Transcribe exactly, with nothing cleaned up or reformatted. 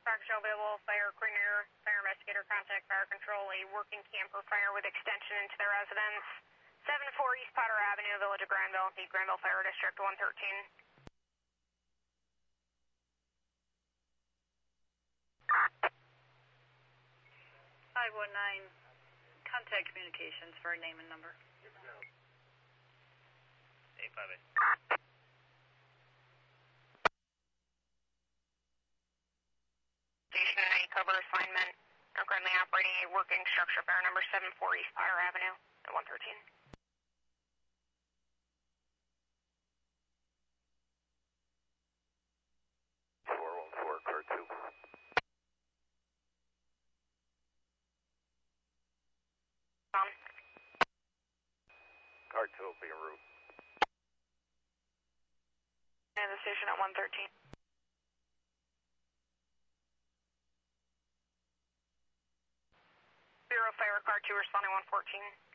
Rock show available, fire coordinator, fire investigator, contact fire control, a working camper fire with extension into the residence. seven four East Potter Avenue, Village of Granville, the Granville Fire District, one thirteen. five one nine, contact communications for a name and number. eight five eight. Station A cover assignment. I'm currently operating a working structure fire number seven four East Potter Avenue at one thirteen. four one four, car two. Um, Car two will be en route. and the station at one thirteen. Bureau Fire Car two responding one fourteen.